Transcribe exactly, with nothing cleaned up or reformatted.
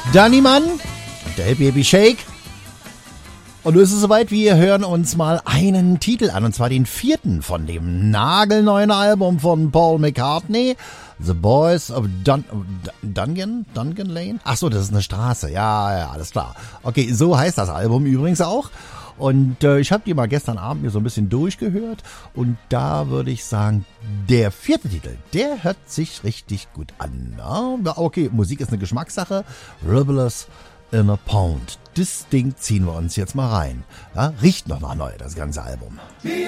Danny Mann, der Baby Shake. Und nun ist es soweit, wir hören uns mal einen Titel an, und zwar den vierten von dem nagelneuen Album von Paul McCartney, The Boys of Dun Dungan, Dungan Lane? Ach so, das ist eine Straße, ja, ja, alles klar. Okay, so heißt das Album übrigens auch. Und äh, ich habe die mal gestern Abend mir so ein bisschen durchgehört, und da würde ich sagen, der vierte Titel, der hört sich richtig gut an. Ja, okay, Musik ist eine Geschmackssache. Rivers in a Pound. Das Ding ziehen wir uns jetzt mal rein. Ja, riecht noch nach neu, das ganze Album.